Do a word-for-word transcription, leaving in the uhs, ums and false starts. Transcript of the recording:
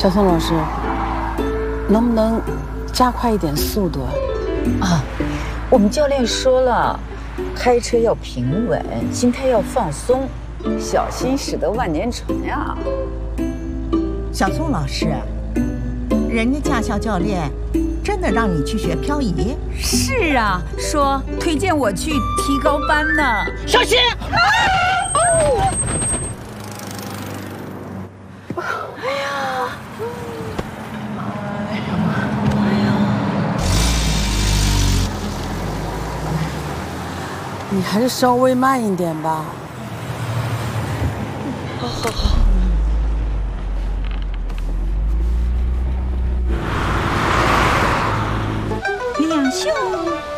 小宋老师，能不能加快一点速度啊？ 啊，我们教练说了，开车要平稳，心态要放松，小心驶得万年船呀。 小宋老师，人家驾校教练真的让你去学漂移？ 是啊，说推荐我去提高班呢。 小心！啊你还是稍微慢一点吧。 好好好。 两袖